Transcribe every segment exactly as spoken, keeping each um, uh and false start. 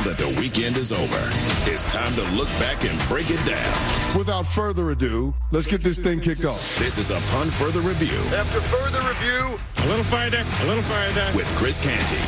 that the weekend is over. It's time to look back and break it down. Without further ado, let's get this thing kicked off. This is Upon Further Review. After further review, a little further, a little further. With Chris Canty.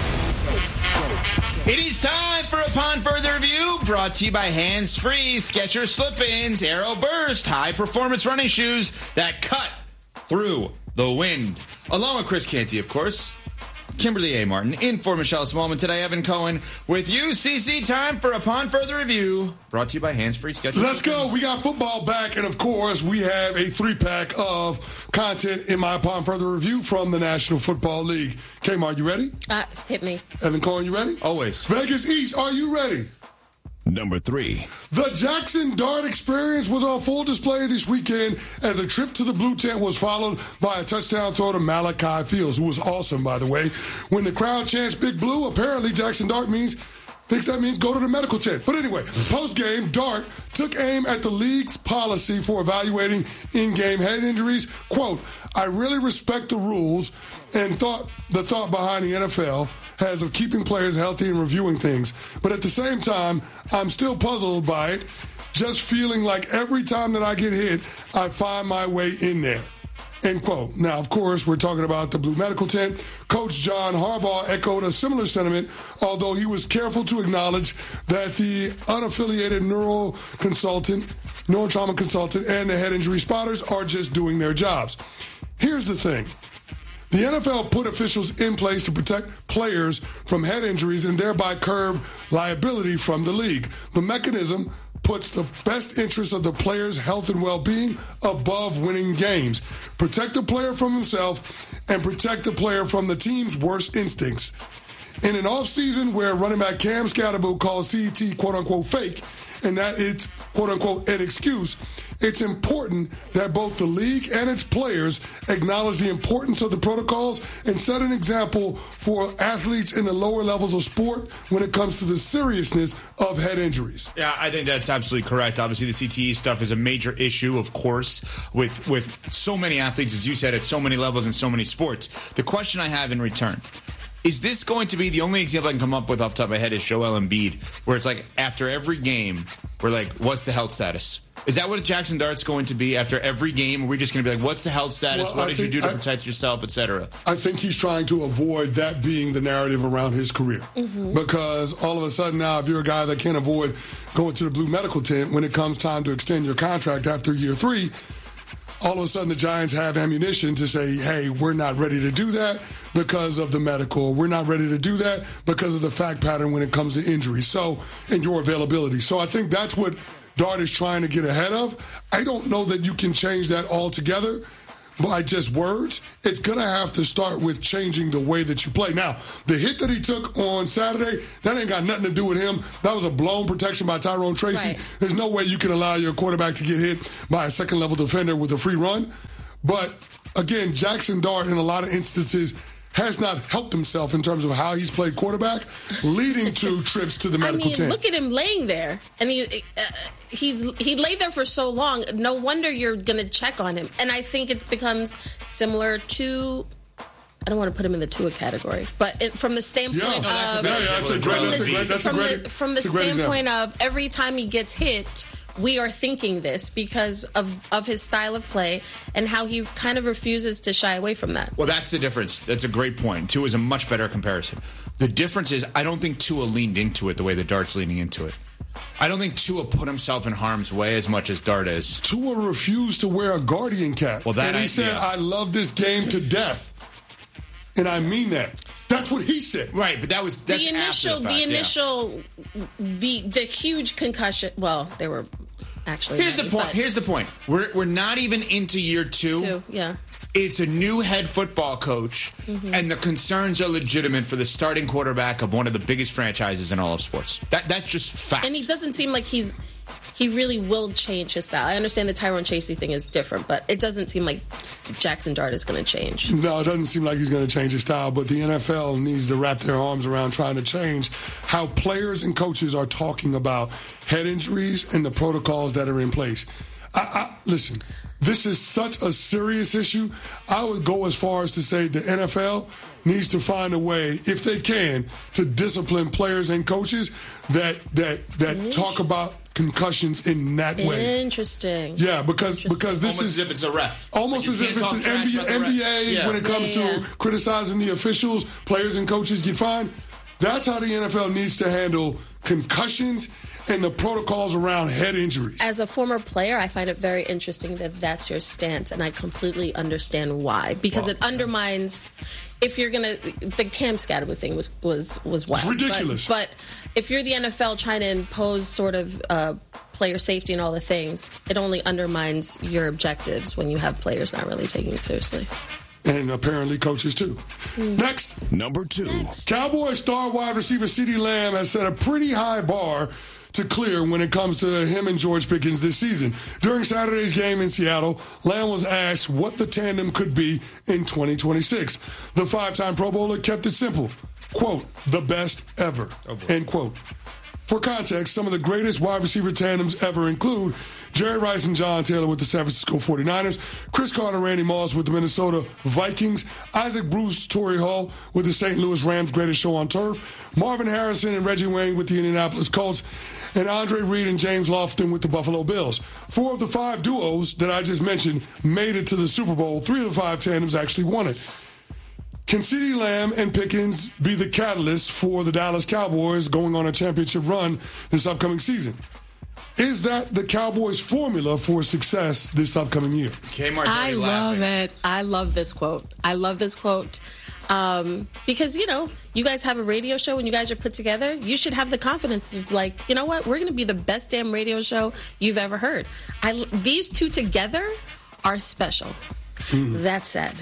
It is time for Upon Further Review, brought to you by Hands Free, Skechers Slip-ins, Aero Burst, high-performance running shoes that cut through the wind. Along with Chris Canty, of course. Kimberly A. Martin, in for Michelle Smallman. Today, Evan Cohen with you. C C, time for Upon Further Review, brought to you by Hands Free Skechers. Let's go. We got football back, and of course, we have a three-pack of content in my Upon Further Review from the National Football League. Kmart, you ready? Uh, hit me. Evan Cohen, you ready? Always. Vegas East, are you ready? Number three. The Jackson Dart experience was on full display this weekend as a trip to the blue tent was followed by a touchdown throw to Malachi Fields, who was awesome, by the way. When the crowd chants Big Blue, apparently Jackson Dart means thinks that means go to the medical tent. But anyway, post-game, Dart took aim at the league's policy for evaluating in-game head injuries. Quote, I really respect the rules and thought the thought behind the N F L has of keeping players healthy and reviewing things. But at the same time, I'm still puzzled by it, just feeling like every time that I get hit, I find my way in there. End quote. Now, of course, we're talking about the Blue Medical Tent. Coach John Harbaugh echoed a similar sentiment, although he was careful to acknowledge that the unaffiliated neuro consultant, neurotrauma consultant, and the head injury spotters are just doing their jobs. Here's the thing. The N F L put officials in place to protect players from head injuries and thereby curb liability from the league. The mechanism puts the best interests of the player's health and well-being above winning games. Protect the player from himself and protect the player from the team's worst instincts. In an offseason where running back Cam Scatterbo called C E T quote-unquote fake and that it's quote-unquote an excuse, it's important that both the league and its players acknowledge the importance of the protocols and set an example for athletes in the lower levels of sport when it comes to the seriousness of head injuries. Yeah, I think that's absolutely correct. Obviously, the C T E stuff is a major issue, of course, with, with so many athletes, as you said, at so many levels in so many sports. The question I have in return, is this going to be the only example I can come up with off the top of my head is Joel Embiid, where it's like after every game, we're like, what's the health status? Is that what Jackson Dart's going to be after every game? Are we just going to be like, what's the health status? Well, what I did think, you do to I, protect yourself, et cetera? I think he's trying to avoid that being the narrative around his career. Mm-hmm. Because all of a sudden now, if you're a guy that can't avoid going to the Blue Medical Tent, when it comes time to extend your contract after year three, all of a sudden the Giants have ammunition to say, hey, we're not ready to do that because of the medical. We're not ready to do that because of the fact pattern when it comes to injury. So, and your availability. So I think that's what Dart is trying to get ahead of. I don't know that you can change that altogether by just words. It's going to have to start with changing the way that you play. Now, the hit that he took on Saturday, that ain't got nothing to do with him. That was a blown protection by Tyrone Tracy. Right. There's no way you can allow your quarterback to get hit by a second-level defender with a free run. But, again, Jackson Dart, in a lot of instances, has not helped himself in terms of how he's played quarterback, leading to trips to the medical I mean, tent. Look at him laying there. And he, uh, he's he laid there for so long. No wonder you're going to check on him. And I think it becomes similar to, I don't want to put him in the Tua category, but it, from the standpoint yeah. of... No, that's a, yeah, that's a great, that's a great, that's from a great, the, from the standpoint of every time he gets hit, we are thinking this because of, of his style of play and how he kind of refuses to shy away from that. Well, that's the difference. That's a great point. Tua is a much better comparison. The difference is I don't think Tua leaned into it the way that Dart's leaning into it. I don't think Tua put himself in harm's way as much as Dart is. Tua refused to wear a Guardian cap. Well, that and he I, said, yeah. I love this game to death. And I mean that. That's what he said. Right, but that was that's the initial, after the, fact, the initial, yeah. the the huge concussion. Well, they were actually. Here's ready, the point. Here's the point. We're we're not even into year two. two yeah. It's a new head football coach, mm-hmm. and the concerns are legitimate for the starting quarterback of one of the biggest franchises in all of sports. That that's just fact. And he doesn't seem like he's. He really will change his style. I understand the Tyrone Tracy thing is different, but it doesn't seem like Jackson Dart is going to change. No, it doesn't seem like he's going to change his style, but the N F L needs to wrap their arms around trying to change how players and coaches are talking about head injuries and the protocols that are in place. I, I, listen, this is such a serious issue. I would go as far as to say the N F L needs to find a way, if they can, to discipline players and coaches that that that talk about concussions in that way. Interesting. Yeah, because Interesting. because this almost is as if it's a ref. almost Like as you if can't it's talk an trash N B A, about the N B A ref. Yeah. when it comes Yeah, yeah. to criticizing the officials, players and coaches get fined. That's how the N F L needs to handle concussions and the protocols around head injuries. As a former player, I find it very interesting that that's your stance, and I completely understand why. Because Well, it undermines, if you're gonna, the Cam Scatterwood thing was was was wild, It's ridiculous. But, but if you're the N F L trying to impose sort of uh, player safety and all the things, it only undermines your objectives when you have players not really taking it seriously. And apparently coaches too. Next, Number two. Cowboys star wide receiver CeeDee Lamb has set a pretty high bar to clear when it comes to him and George Pickens this season. During Saturday's game in Seattle, Lamb was asked what the tandem could be in twenty twenty-six. The five-time Pro Bowler kept it simple. Quote, the best ever, end quote. For context, some of the greatest wide receiver tandems ever include Jerry Rice and John Taylor with the San Francisco forty-niners, Chris Carter and Randy Moss with the Minnesota Vikings, Isaac Bruce, Torrey Hall with the Saint Louis Rams' greatest show on turf, Marvin Harrison and Reggie Wayne with the Indianapolis Colts, and Andre Reed and James Lofton with the Buffalo Bills. Four of the five duos that I just mentioned made it to the Super Bowl. Three of the five tandems actually won it. Can CeeDee Lamb and Pickens be the catalyst for the Dallas Cowboys going on a championship run this upcoming season? Is that the Cowboys' formula for success this upcoming year? Kmart's I already love laughing. it. I love this quote. I love this quote. Um, because, you know, you guys have a radio show and you guys are put together. You should have the confidence of, like, you know what? We're going to be the best damn radio show you've ever heard. I, these two together are special. Mm. That said,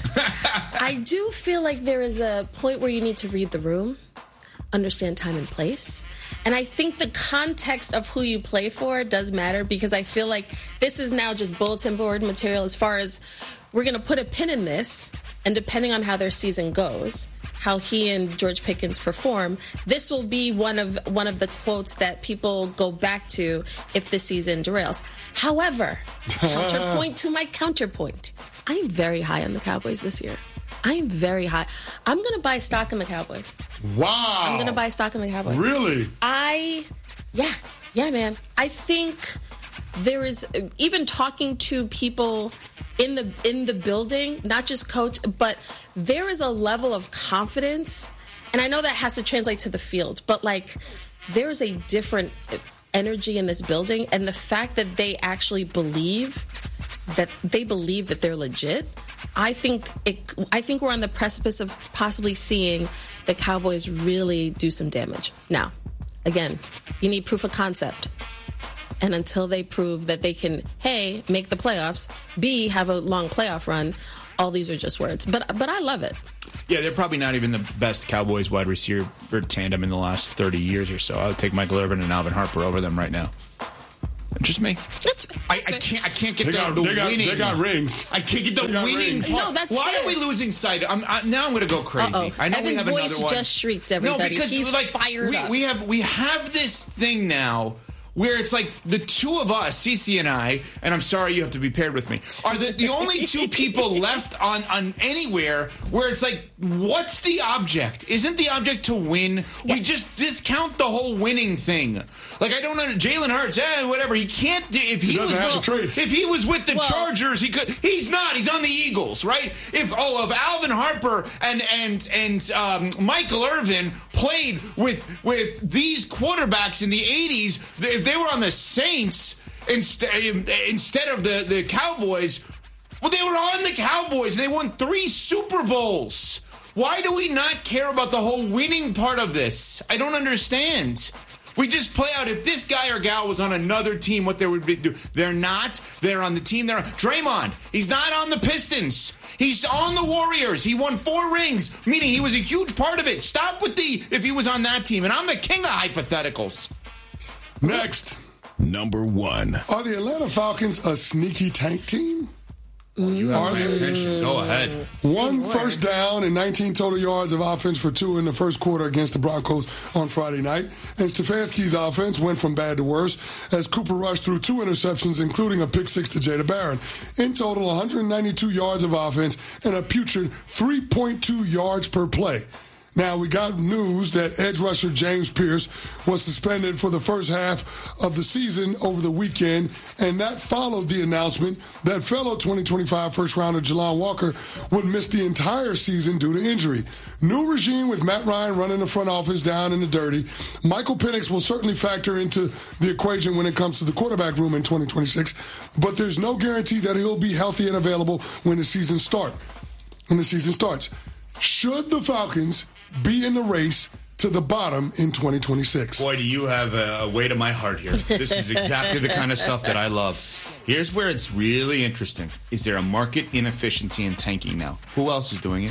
I do feel like there is a point where you need to read the room, understand time and place. And I think the context of who you play for does matter, because I feel like this is now just bulletin board material as far as we're going to put a pin in this, and depending on how their season goes, how he and George Pickens perform, this will be one of one of the quotes that people go back to if the season derails. However, counterpoint to my counterpoint, I am very high on the Cowboys this year. I am very high. I'm going to buy stock in the Cowboys. Wow. I'm going to buy stock in the Cowboys. Really? I, yeah, yeah, man. I think there is, even talking to people in the in the building, not just coach, but there is a level of confidence, and I know that has to translate to the field, but like there is a different energy in this building, and the fact that they actually believe that they believe that they're legit, I think it, I think we're on the precipice of possibly seeing the Cowboys really do some damage. Now, again, you need proof of concept. And until they prove that they can, A, make the playoffs, B, have a long playoff run, all these are just words. But but I love it. Yeah, they're probably not even the best Cowboys wide receiver for tandem in the last thirty years or so. I would take Michael Irvin and Alvin Harper over them right now. Just me. That's, I, that's I can't. I can't get They the, got, the they, got, winning. they got rings. I can't get the They got winning rings. part. No, that's Why fair. are we losing sight? I'm, I, now I'm going to go crazy. Uh-oh. I know Evan's we have voice another one. just shrieked, everybody. No, because He's like fired we, up. we have we have this thing now where it's like the two of us, Cece and I, and I'm sorry you have to be paired with me, are the, the only two people left on, on anywhere where it's like, what's the object? Isn't the object to win? We Yes. just discount the whole winning thing. Like, I don't know, Jalen Hurts, eh, whatever. He can't do, if he, He was doesn't have well, the traits. if he was with the Well- Chargers, he could. He's not. He's on the Eagles, right? If oh, if Alvin Harper and and and um, Michael Irvin played with with these quarterbacks in the eighties, if they were on the Saints instead instead of the the Cowboys, well, they were on the Cowboys and they won three Super Bowls. Why do we not care about the whole winning part of this? I don't understand. We just play out if this guy or gal was on another team, what they would be do. They're not. They're on the team. They're on. Draymond, he's not on the Pistons. He's on the Warriors. He won four rings, meaning he was a huge part of it. Stop with the if he was on that team. And I'm the king of hypotheticals. Next, Number one. are the Atlanta Falcons a sneaky tank team? You have my attention. Go ahead. One first down and nineteen total yards of offense for two in the first quarter against the Broncos on Friday night. And Stefanski's offense went from bad to worse as Cooper Rush threw two interceptions, including a pick six to Jada Barron. In total, one hundred ninety-two yards of offense and a putrid three point two yards per play. Now, we got news that edge rusher James Pierce was suspended for the first half of the season over the weekend, and that followed the announcement that fellow twenty twenty-five first-rounder Jalon Walker would miss the entire season due to injury. New regime with Matt Ryan running the front office down in the dirty. Michael Penix will certainly factor into the equation when it comes to the quarterback room in twenty twenty-six, but there's no guarantee that he'll be healthy and available when the season start. When the season starts. Should the Falcons be in the race to the bottom in twenty twenty-six? Boy, do you have a, a way to my heart here. This is exactly the kind of stuff that I love. Here's where it's really interesting. Is there a market inefficiency in tanking now? Who else is doing it?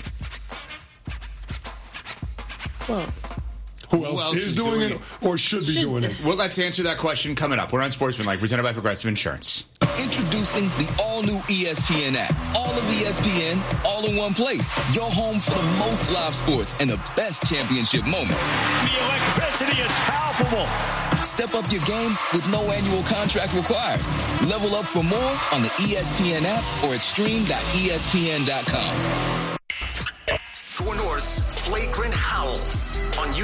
Well, Who else, Who else is, is doing, doing it or should be should doing it? Well, let's answer that question coming up. We're on Sportsmanlike, presented by Progressive Insurance. Introducing the all-new E S P N app. All of E S P N, all in one place. Your home for the most live sports and the best championship moments. The electricity is palpable. Step up your game with no annual contract required. Level up for more on the E S P N app or at stream dot E S P N dot com. Score North's Flagrant Howls on YouTube.